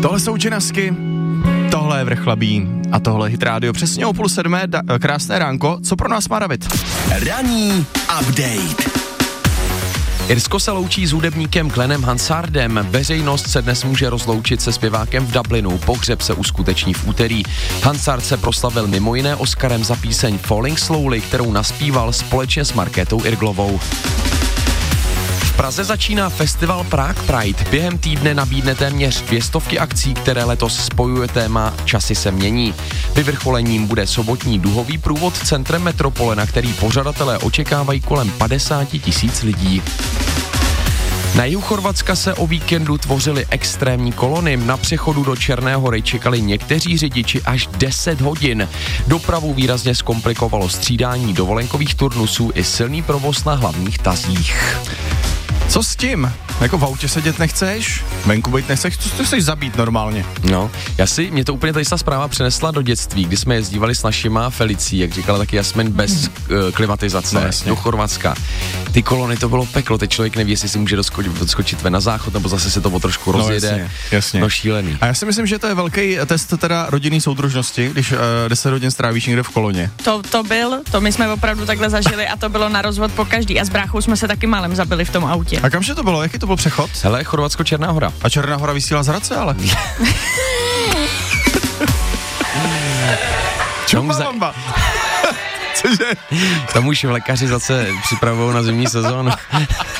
Tohle jsou Činasky, tohle je Vrchlabí a tohle je Hit Radio. Přesně o 6:30, krásné ránko. Co pro nás má David? Ranní update. Irsko se loučí s hudebníkem Glennem Hansardem. Veřejnost se dnes může rozloučit se zpěvákem v Dublinu. Pohřeb se uskuteční v úterý. Hansard se proslavil mimo jiné Oscarem za píseň Falling Slowly, kterou naspíval společně s Markétou Irglovou. V Praze začíná festival Prague Pride. Během týdne nabídne téměř 200 akcí, které letos spojuje téma Časy se mění. Vyvrcholením bude sobotní duhový průvod centrem metropole, na který pořadatelé očekávají kolem 50 000 lidí. Na jihu Chorvatska se o víkendu tvořily extrémní kolony. Na přechodu do Černé Hory čekali někteří řidiči až 10 hodin. Dopravu výrazně zkomplikovalo střídání dovolenkových turnusů i silný provoz na hlavních tazích. Co s tím? Jako v autě sedět nechceš? Venku být nechceš? Co chceš zabít normálně? No, mě to úplně tady ta zpráva přenesla do dětství, kdy jsme jezdívali s našima Felicí, jak říkala taky Jasmin, bez klimatizace do Chorvatska. Ty kolony, to bylo peklo, teď člověk neví, jestli si může doskočit ven na záchod, nebo zase se to o trošku rozjede. Jasně. No šílený. A já si myslím, že to je velký test teda rodinný soudržnosti, když 10 hodin strávíš někde v koloně. To my jsme opravdu takhle zažili a to bylo na rozvod po každý a s bráchou jsme se taky málem zabili v tom autě. A kamže to bylo? Jaký to byl přechod? Hele, Chorvatsko, Černá Hora. A Černá Hora vysílá z Hradce, ale. Čumbamba. Cože? Tam už v lékaři zase připravují na zimní sezónu.